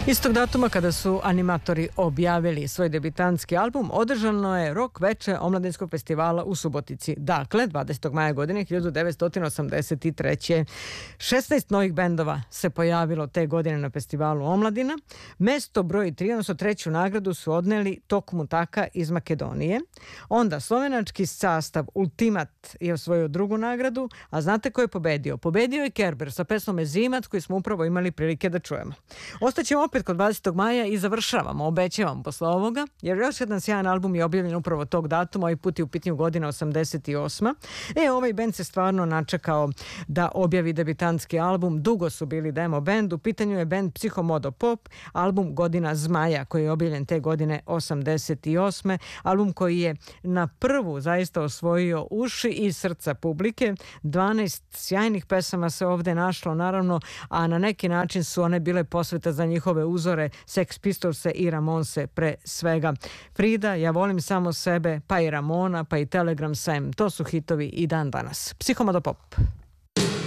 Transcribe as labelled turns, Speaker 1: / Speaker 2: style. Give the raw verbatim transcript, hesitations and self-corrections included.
Speaker 1: Istog datuma kada su animatori objavili svoj debitanski album, održano je rok veče Omladinskog festivala u Subotici. Dakle, dvadesetog maja godine hiljadu devetsto osamdeset treće. šesnaest novih bendova se pojavilo te godine na festivalu Omladina. Mesto broj tri, odnosno treću nagradu, su odneli Tok Mutaka iz Makedonije. Onda slovenački sastav Ultimat je osvojio drugu nagradu, a znate ko je pobedio? Pobedio je Kerber sa pesmom Zimac, koju smo upravo imali prilike da čujemo. Ostaćemo opet kod dvadesetog maja i završavamo, obećavam posle ovoga, jer još jedan sjajan album je objavljen upravo tog datuma, ovaj put je u pitanju godina osamdeset osma. E, ovaj bend se stvarno načekao da objavi debitanski album, dugo su bili demo bend, u pitanju je bend Psihomodo Pop, album Godina zmaja, koji je objavljen te godine osamdeset osme. Album koji je na prvu zaista osvojio uši i srca publike. dvanaest sjajnih pesama se ovde našlo, naravno, a na neki način su one bile posveta za njihove uzore Sex Pistolse i Ramonse pre svega. Frida, Ja volim samo sebe, pa i Ramona, pa i Telegram Sam. To su hitovi i dan danas. Psihomodo Pop.